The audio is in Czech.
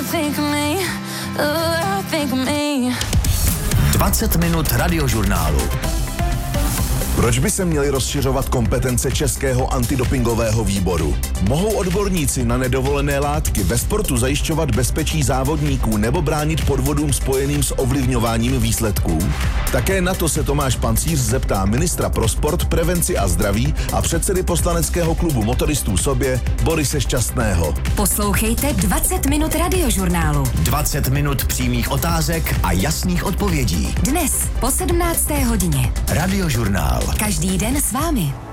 think of me. Ooh, think of me. 20 minut radiožurnálu. Proč by se měly rozšiřovat kompetence Českého antidopingového výboru? Mohou odborníci na nedovolené látky ve sportu zajišťovat bezpečí závodníků nebo bránit podvodům spojeným s ovlivňováním výsledků? Také na to se Tomáš Pancíř zeptá ministra pro sport, prevenci a zdraví a předsedy poslaneckého klubu motoristů Sobě Borise Šťastného. Poslouchejte 20 minut radiožurnálu. 20 minut přímých otázek a jasných odpovědí. Dnes po 17. hodině. Radiožurnál. Každý den s vámi.